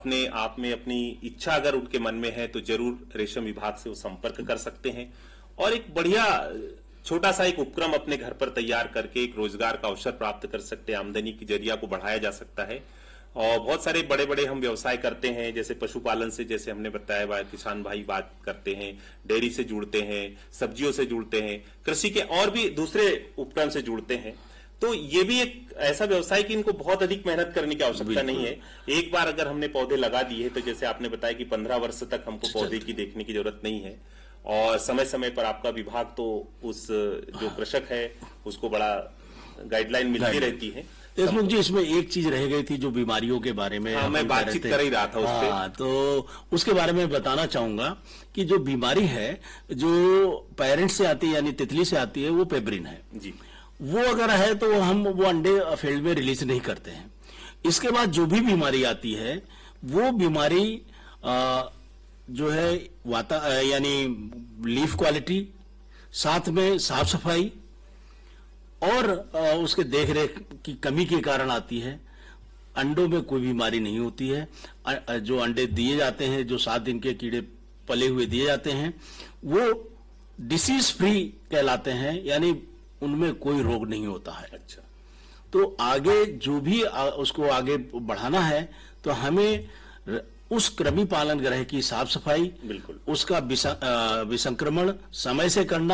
अपने आप में अपनी इच्छा अगर उनके मन में है तो जरूर रेशम विभाग से वो संपर्क कर सकते हैं और एक बढ़िया छोटा सा एक उपक्रम अपने घर पर तैयार करके एक रोजगार का अवसर प्राप्त कर सकते हैं, आमदनी की जरिया को बढ़ाया जा सकता है। और बहुत सारे बड़े बड़े हम व्यवसाय करते हैं, जैसे पशुपालन से, जैसे हमने बताया किसान भाई बात करते हैं, डेयरी से जुड़ते हैं, सब्जियों से जुड़ते हैं, कृषि के और भी दूसरे उपक्रम से जुड़ते हैं। तो ये भी एक ऐसा व्यवसाय कि इनको बहुत अधिक मेहनत करने की आवश्यकता नहीं है। एक बार अगर हमने पौधे लगा दिए तो जैसे आपने बताया कि 15 वर्ष तक हमको पौधे की देखने की जरूरत नहीं है और समय समय पर आपका विभाग तो उस जो कृषक है उसको बड़ा गाइडलाइन मिलती रहती है। देशमुख जी, इसमें एक चीज रह गई थी जो बीमारियों के बारे में मैं बातचीत कर ही रहा था उस पे। तो उसके बारे में बताना चाहूंगा कि जो बीमारी है जो पेरेंट्स से आती है यानी तितली से आती है वो पेब्रिन है जी। वो अगर है तो हम वो अंडे फील्ड में रिलीज नहीं करते हैं। इसके बाद जो भी बीमारी आती है वो बीमारी जो है यानी लीफ क्वालिटी, साथ में साफ सफाई और उसके देखरेख की कमी के कारण आती है। अंडों में कोई बीमारी नहीं होती है। जो अंडे दिए जाते हैं, जो 7 दिन के कीड़े पले हुए दिए जाते हैं, वो डिसीज फ्री कहलाते हैं, यानी उनमें कोई रोग नहीं होता है। अच्छा, तो आगे जो भी उसको आगे बढ़ाना है तो हमें उस कृमि पालन ग्रह की साफ सफाई, बिल्कुल उसका विसंक्रमण समय से करना,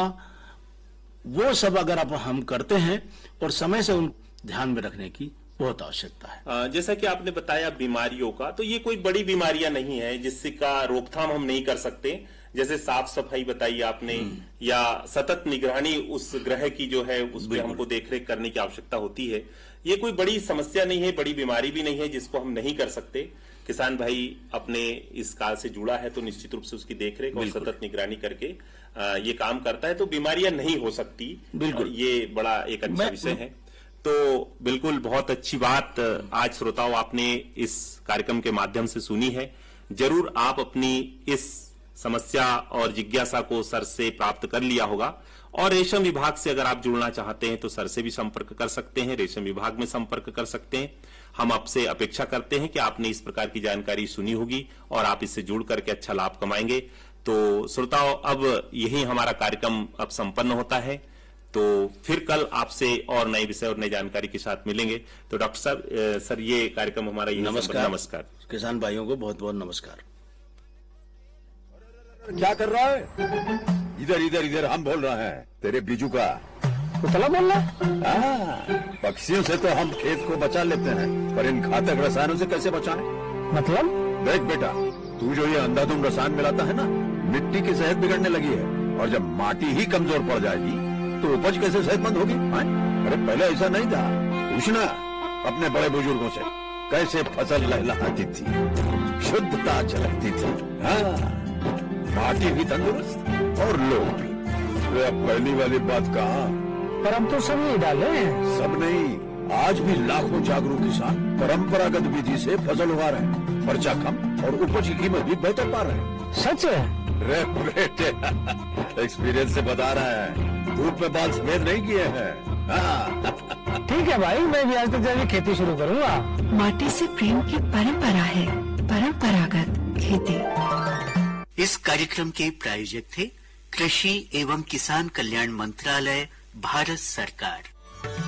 वो सब अगर हम करते हैं और समय से उन ध्यान में रखने की बहुत आवश्यकता है। जैसा कि आपने बताया बीमारियों का, तो ये कोई बड़ी बीमारियां नहीं है जिसका रोकथाम हम नहीं कर सकते। जैसे साफ सफाई बताई आपने या सतत निगरानी उस ग्रह की जो है उस पर हमको देखरेख करने की आवश्यकता होती है। ये कोई बड़ी समस्या नहीं है, बड़ी बीमारी भी नहीं है जिसको हम नहीं कर सकते। किसान भाई अपने इस काल से जुड़ा है तो निश्चित रूप से उसकी देखरेख और सतत निगरानी करके ये काम करता है, तो बीमारियां नहीं हो सकती। बिल्कुल, ये बड़ा एक अच्छा विषय है। तो बिल्कुल बहुत अच्छी बात आज श्रोताओं आपने इस कार्यक्रम के माध्यम से सुनी है। जरूर आप अपनी इस समस्या और जिज्ञासा को सर से प्राप्त कर लिया होगा और रेशम विभाग से अगर आप जुड़ना चाहते हैं तो सर से भी संपर्क कर सकते हैं, रेशम विभाग में संपर्क कर सकते हैं। हम आपसे अपेक्षा करते हैं कि आपने इस प्रकार की जानकारी सुनी होगी और आप इससे जुड़ करके अच्छा लाभ कमाएंगे। तो श्रोताओं, अब यही हमारा कार्यक्रम अब संपन्न होता है। तो फिर कल आपसे और नए विषय और नई जानकारी के साथ मिलेंगे। तो डॉक्टर साहब, सर ये कार्यक्रम हमारा यही नमस्कार। किसान भाइयों को बहुत बहुत नमस्कार। क्या कर रहा है? इधर इधर इधर हम बोल रहे हैं तेरे बीजू का। पुतला बोल रहा है? पक्षियों से तो हम खेत को बचा लेते हैं, पर इन घातक रसायनों से कैसे बचाएं? मतलब? देख बेटा, तू जो ये अंधाधुंध रसायन मिलाता है ना, मिट्टी की सेहत बिगड़ने लगी है और जब माटी ही कमजोर पड़ जाएगी तो उपज कैसे सेहतमंद होगी? अरे पहले ऐसा नहीं था। पूछना अपने बड़े बुजुर्गों से, कैसे फसल लहलहाती थी, शुद्धता झलकती थी। माटी भी तंदुरुस्त और लोग भी। अब पहली वाली बात कहाँ? पर हम तो सब नहीं डाले हैं। सब नहीं, आज भी लाखों जागरूक किसान परंपरागत विधि से फसल उगा रहे हैं। खर्चा कम और उपज की कीमत भी बेहतर पा रहे हैं। सच है? रे बेटे, एक्सपीरियंस से बता रहा है, धूप में बाल सफेद नहीं किए हैं। ठीक है भाई, मैं भी आज तक जाके खेती शुरू करूंगा। माटी से प्रेम की परंपरा है परंपरागत खेती। इस कार्यक्रम के प्रायोजक थे कृषि एवं किसान कल्याण मंत्रालय, भारत सरकार।